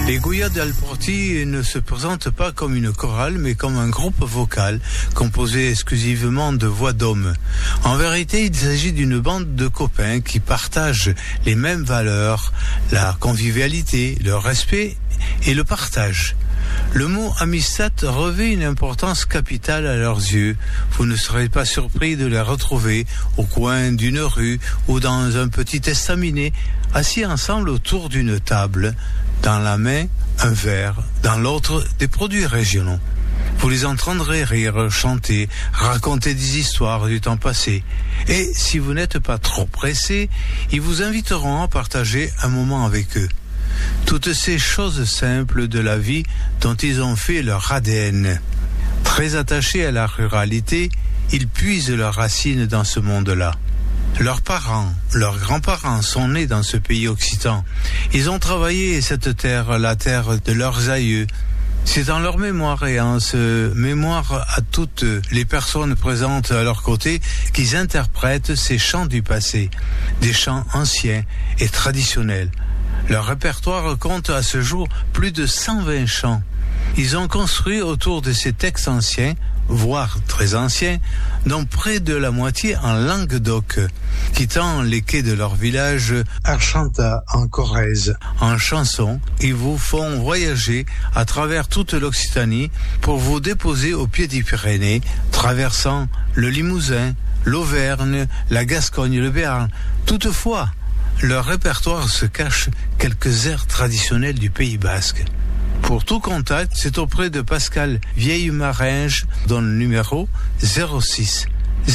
Les Goya del Porti ne se présentent pas comme une chorale, mais comme un groupe vocal composé exclusivement de voix d'hommes. En vérité, il s'agit d'une bande de copains qui partagent les mêmes valeurs, la convivialité, le respect et le partage. Le mot amistad revêt une importance capitale à leurs yeux. Vous ne serez pas surpris de les retrouver au coin d'une rue ou dans un petit estaminet, assis ensemble autour d'une table, dans la main un verre, dans l'autre des produits régionaux. Vous les entendrez rire, chanter, raconter des histoires du temps passé. Et si vous n'êtes pas trop pressé, ils vous inviteront à partager un moment avec eux. Toutes ces choses simples de la vie dont ils ont fait leur ADN. Très attachés à la ruralité, ils puisent leurs racines dans ce monde-là. Leurs parents, leurs grands-parents sont nés dans ce pays occitan. Ils ont travaillé cette terre, la terre de leurs aïeux. C'est en leur mémoire et en ce mémoire à toutes les personnes présentes à leur côté qu'ils interprètent ces chants du passé, des chants anciens et traditionnels. Leur répertoire compte à ce jour plus de 120 chants. Ils ont construit autour de ces textes anciens, voire très anciens, dont près de la moitié en Languedoc, quittant les quais de leur village Archanta en Corrèze. En chanson, ils vous font voyager à travers toute l'Occitanie pour vous déposer au pied des Pyrénées, traversant le Limousin, l'Auvergne, la Gascogne, le Béarn. Toutefois, leur répertoire se cache quelques airs traditionnels du Pays Basque. Pour tout contact, c'est auprès de Pascal Vieille-Maringe, dont le numéro 06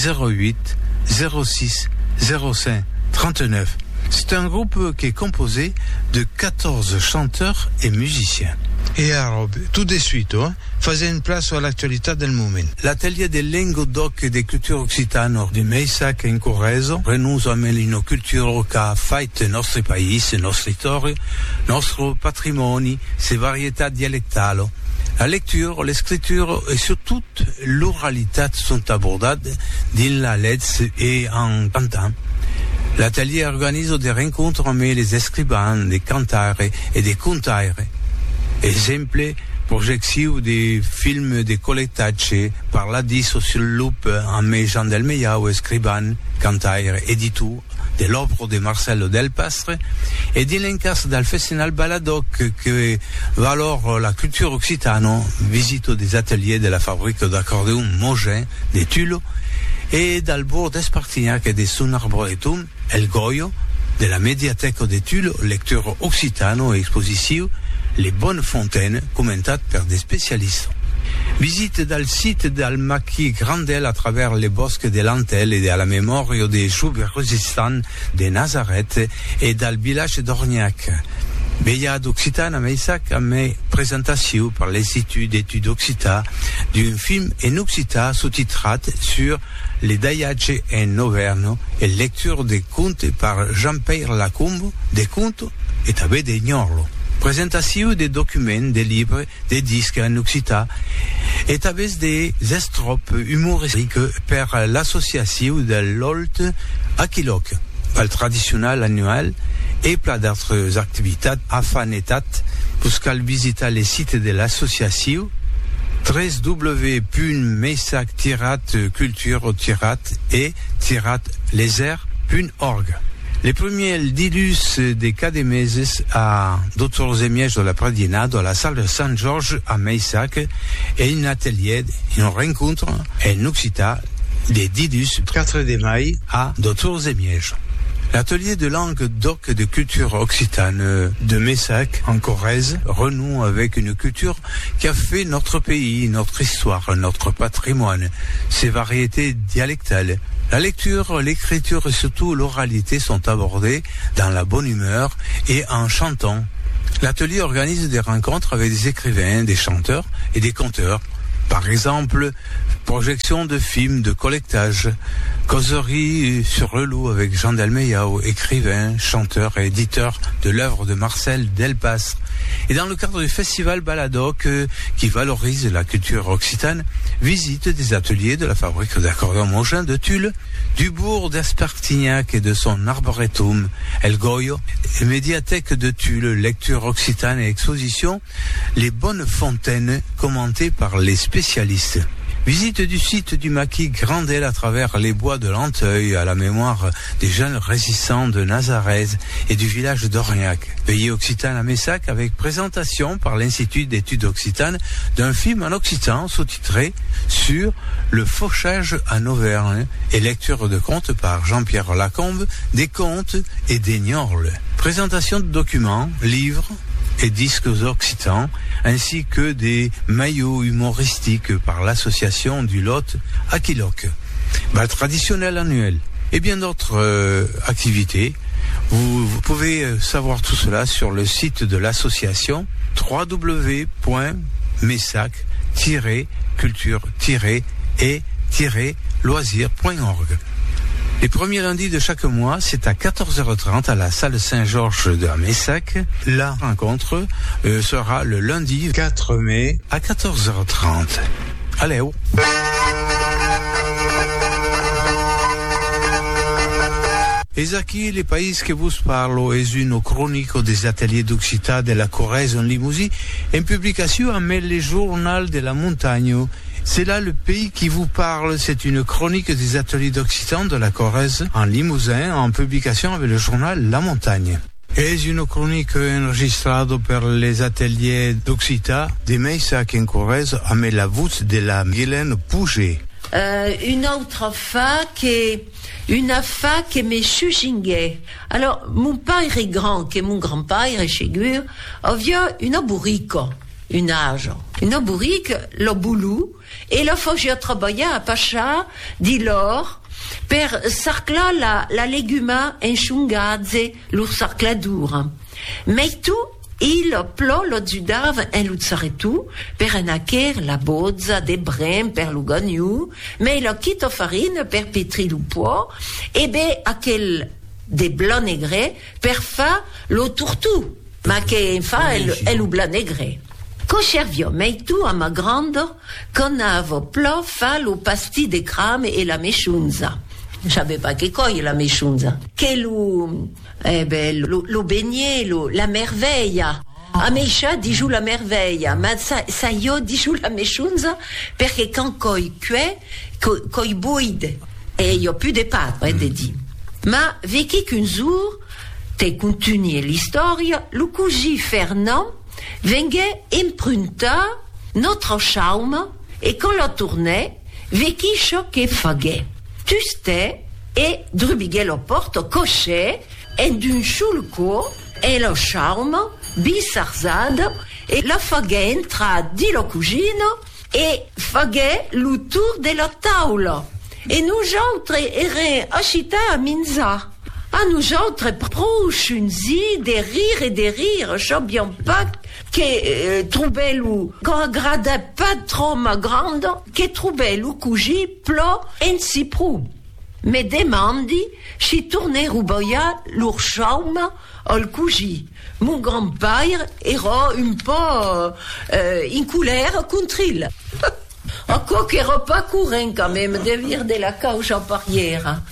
08 06 05 39. C'est un groupe qui est composé de 14 chanteurs et musiciens. Et alors, tout de suite, faisait une place à l'actualité del moment. L'atelier del Languedoc de culture occitane di Meissac in Corrèze renunce a una cultura che ha fatto il nostro paese, la nostra storia, il nostro patrimonio, ses variétés dialectales. La lecture, l'écriture et surtout l'oralité sont abordées dans la lettre et en cantant. L'atelier organise des rencontres entre les écrivains, des canteurs et des contaires. Exemple, projection des films de collectage parlati sul sviluppo a Jean del Meillao, scriban, cantaire, éditeur de l'œuvre de Marcelo del Pastre et d'Ilencas dal Festival Baladoc que valore la culture occitane, visite des ateliers de la fabrique d'accordéon Mogin de Tulle et dal bourg d'Espartignac et de son arboretum El Goyo de la médiathèque de Tulle, lecture occitano et exposition Les Bonnes Fontaines, commentate par des spécialistes. Visite dal site del maquis Grandel à travers les bosques de l'Antel et à la mémoire des joutes résistantes de Nazareth et dal village d'Orgnac. Beia d'Occitane à Meissac a mis présentation par l'Institut d'études Occità d'un film en Occità sous-titré sur les Daiace en Auvergne et lecture des contes par Jean-Pierre Lacombe, des contes et tabé de Gnorlo. Présentation des documents, des livres, des disques en Occità et avec des estropes humoristiques par l'association de l'Olt Aquiloc, le traditionnel annuel et plein d'autres activités afin puisqu'elle visite les sites de l'association www.meissac-culture-et-leser.org. Les premiers dilus des cas des meses à Dr. Emiège de la Pradina dans la salle de Saint-Georges à Meissac et un atelier, une rencontre en Occità des dilus 4 mai à Dr. Emiège. L'atelier de langue doc de culture occitane de Meissac en Corrèze renoue avec une culture qui a fait notre pays, notre histoire, notre patrimoine, ses variétés dialectales. La lecture, l'écriture et surtout l'oralité sont abordées dans la bonne humeur et en chantant. L'atelier organise des rencontres avec des écrivains, des chanteurs et des conteurs. Par exemple, projection de films de collectage, causerie sur le loup avec Jean Delmeillao, écrivain, chanteur et éditeur de l'œuvre de Marcel Delpastre. Et dans le cadre du festival Baladoc, qui valorise la culture occitane, visite des ateliers de la fabrique d'accordéons Mogin de Tulle, du bourg d'Espartignac et de son arboretum El Goyo, et médiathèque de Tulle, lecture occitane et exposition Les Bonnes Fontaines, commentées par les spécialistes. Visite du site du maquis Grandel à travers les bois de Lanteuil à la mémoire des jeunes résistants de Nazareth et du village d'Orgnac. Veillée occitane à Messac avec présentation par l'Institut d'études occitanes d'un film en occitan sous-titré sur le fauchage en Auvergne et lecture de contes par Jean-Pierre Lacombe, des contes et des gnorles. Présentation de documents, livres et disques occitans, ainsi que des maillots humoristiques par l'association du Lot Aquiloc, bal traditionnel annuel et bien d'autres activités. Vous pouvez savoir tout cela sur le site de l'association www.messac-culture-et-loisirs.org. Les premiers lundis de chaque mois, c'est à 14h30 à la salle Saint-Georges de Messac. La rencontre sera le lundi 4 mai à 14h30. Allez, oh. Es aquí le país que vos parlo es uno crónico des ateliers d'Occità de la Corrèze en Limousin, en publication amb le journal de la montagne. C'est là le pays qui vous parle. C'est une chronique des ateliers d'Occitan de la Corrèze en Limousin, en publication avec le journal La Montagne. Es une chronique enregistrada per les ateliers d'Occità de Messac en Corrèze avec la voix de la Guylaine Pouget. Une autre affaire qui me chuchinguait. Alors, mon père est grand, que mon grand-père est ségur, avait une bourrique, une âge. Une bourrique, le boulot, et la fois j'ai travaillé à Pacha, d'Ilor, per sarcla la leguma enchungazze, l'ur sarcla dur. Mais tout, il plo lo zudav en l'uzzaretu, per enaquer la bozza de brem per l'ugagnu, mais la quito farine per petri l'upo, et be aquel de blanc négré per fa lo tourtou, ma che fa el blanc négré. Cochervio meitu a ma grande, qu'on avo plo fa lo pasti de crame e la mechunza. Je savais pas che coi la mechunza. Che lo beignet, la merveille. A Meisha dijou la merveille, ma sa io dijou la mechunza, perché quand coi cue, coi buide, e io più de patre, de di. Ma veki qu'un jour, te continue l'historia, lo cugi Fernand, vengue imprunta notre chaume et quand la tournait, veki choqué faguet. Tuste et drubiguet la porte coché et d'un choulco et le chaume bisarzade et la faguet entra di la cugino et faguet l'autour de la taula. Et nous autres errons achita a minza. A nous autres proches une zi des rires, je bien pas que troubait l'ou, quand gradait pas trop ma grande, que troubait l'ou cougi plo en si prou. Mais demandi, si tournait rouboya l'our chaume al cougi. Mon grand-père era un peu in couleur contre il. A quoi qu'era pas courant quand même de vir de la couche en parière.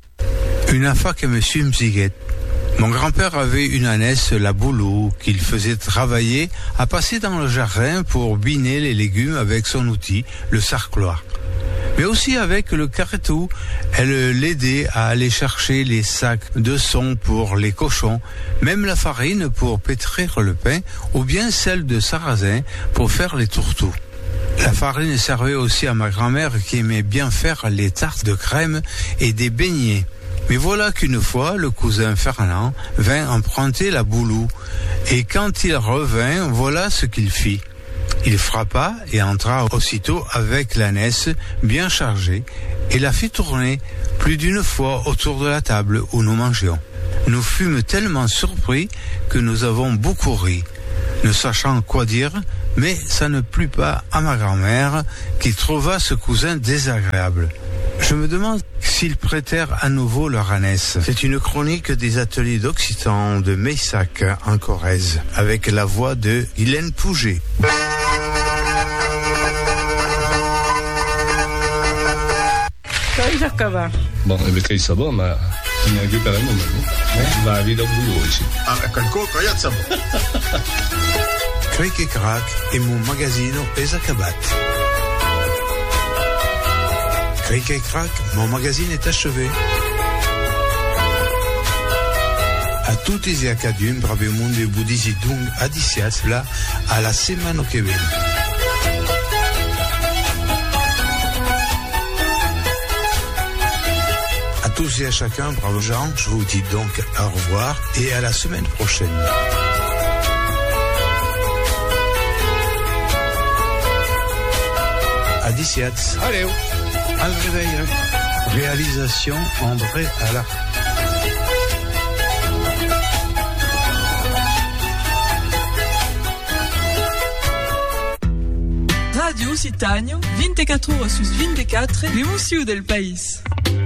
Une affaire que monsieur Mziguet. Mon grand-père avait une ânesse, la boulot, qu'il faisait travailler à passer dans le jardin pour biner les légumes avec son outil, le sarcloir. Mais aussi avec le carretou, elle l'aidait à aller chercher les sacs de son pour les cochons, même la farine pour pétrir le pain, ou bien celle de sarrasin pour faire les tourteaux. La farine servait aussi à ma grand-mère qui aimait bien faire les tartes de crème et des beignets. Mais voilà qu'une fois, le cousin Fernand vint emprunter la boulou. Et quand il revint, voilà ce qu'il fit. Il frappa et entra aussitôt avec l'ânesse bien chargée et la fit tourner plus d'une fois autour de la table où nous mangions. Nous fûmes tellement surpris que nous avons beaucoup ri. ne sachant quoi dire, mais ça ne plut pas à ma grand-mère qui trouva ce cousin désagréable. Je me demande s'ils prêtèrent à nouveau leur ânesse. C'est une chronique des ateliers d'Occitan de Meissac en Corrèze, avec la voix de Hélène Pouget. Bon, e perché il sabò, ma neanche per il numero. Va a vita buloci. Ah, qualcosa, ragazzi. Cric et Crac et mon magasino es acabat. Cric et Crac, mon magazine est achevé. A tutti e a cadun, brave monde e budisi dung adiciats là à la semaine que viene. À tous et à chacun, bravo gens, je vous dis donc au revoir et à la semaine prochaine. Adiciats. Allez. Al réveil. Réalisation André Alla. Radio Occitânio, 24 horas sus 24, l'emoció del país.